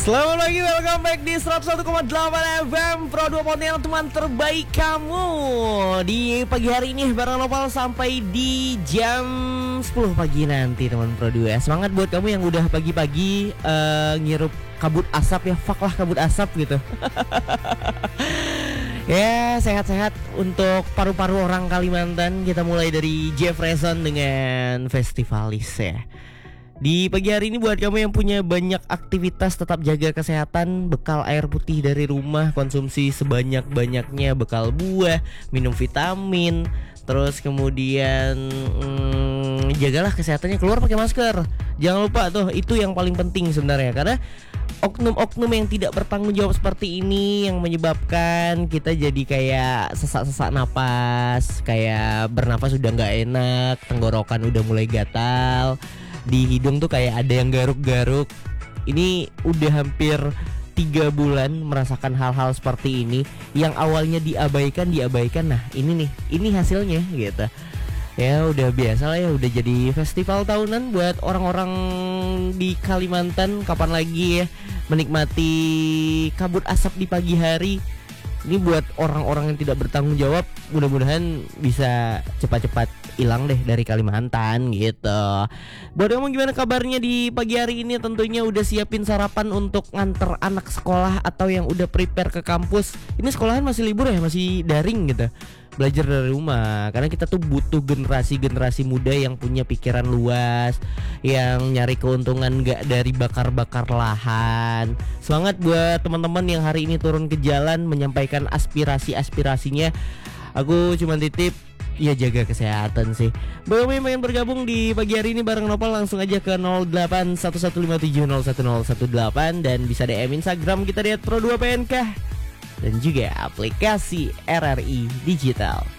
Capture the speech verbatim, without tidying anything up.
Selamat pagi, welcome back di seratus satu koma delapan F M Pro dua Pontianak, teman terbaik kamu. Di pagi hari ini bareng Nopal sampai di jam sepuluh pagi nanti teman Pro dua. Semangat buat kamu yang udah pagi-pagi uh, ngirup kabut asap ya. Fuck lah kabut asap gitu. Ya, sehat-sehat untuk paru-paru orang Kalimantan. Kita mulai dari Jefferson dengan Festivalis ya. Di pagi hari ini buat kamu yang punya banyak aktivitas, tetap jaga kesehatan, bekal air putih dari rumah, konsumsi sebanyak-banyaknya, bekal buah, minum vitamin, terus kemudian hmm, jagalah kesehatannya, keluar pakai masker. Jangan lupa tuh, itu yang paling penting sebenarnya, karena oknum-oknum yang tidak bertanggung jawab seperti ini yang menyebabkan kita jadi kayak sesak-sesak napas, kayak bernafas udah nggak enak, tenggorokan udah mulai gatal, di hidung tuh kayak ada yang garuk-garuk. Ini udah hampir tiga bulan merasakan hal-hal seperti ini, yang awalnya diabaikan diabaikan. Nah ini nih, ini hasilnya gitu. Ya udah biasa lah ya, udah jadi festival tahunan buat orang-orang di Kalimantan. Kapan lagi ya menikmati kabut asap di pagi hari. Ini buat orang-orang yang tidak bertanggung jawab, mudah-mudahan bisa cepat-cepat hilang deh dari Kalimantan gitu. Buat kamu gimana kabarnya di pagi hari ini? Tentunya udah siapin sarapan untuk nganter anak sekolah atau yang udah prepare ke kampus. Ini sekolahan masih libur ya, masih daring gitu, belajar dari rumah. Karena kita tuh butuh generasi-generasi muda yang punya pikiran luas, yang nyari keuntungan gak dari bakar-bakar lahan. Semangat buat teman-teman yang hari ini turun ke jalan menyampaikan aspirasi-aspirasinya. Aku cuma titip, ya jaga kesehatan sih. Bagi yang pengen bergabung di pagi hari ini bareng Nopal, langsung aja ke nol delapan satu satu lima tujuh nol satu nol satu delapan. Dan bisa D M Instagram kita di et pro dua P N K, dan juga aplikasi R R I Digital.